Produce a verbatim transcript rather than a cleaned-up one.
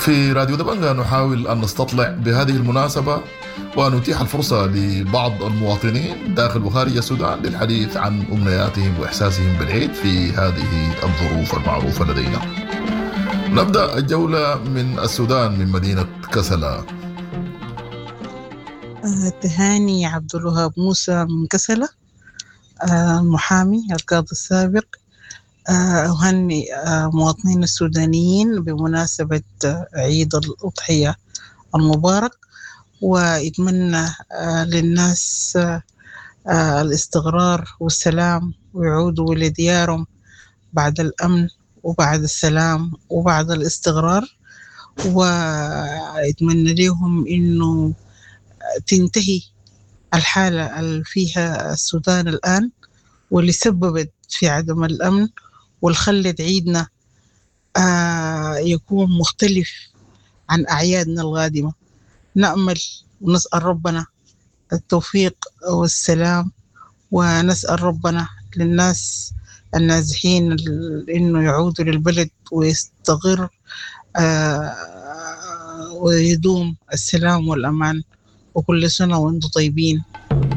في راديو دبنجة نحاول أن نستطلع بهذه المناسبة ونتيح الفرصة لبعض المواطنين داخل وخارج السودان للحديث عن أمنياتهم وإحساسهم بالعيد في هذه الظروف المعروفة لدينا. نبدأ الجولة من السودان من مدينة كسلا. تهاني عبد الوهاب موسى من كسلا، محامي القاضي السابق. أهني مواطنين السودانيين بمناسبة عيد الأضحية المبارك، ويتمنى للناس الاستقرار والسلام ويعودوا لديارهم بعد الأمن وبعد السلام وبعد الاستقرار، ويتمنى لهم إنه تنتهي الحالة اللي فيها السودان الآن واللي سببت في عدم الأمن، والخلت عيدنا آه يكون مختلف عن أعيادنا القادمة. نأمل ونسأل ربنا التوفيق والسلام، ونسأل ربنا للناس النازحين إنه يعودوا للبلد ويستقر آه ويدوم السلام والأمان، وكل سنة وأنتم طيبين.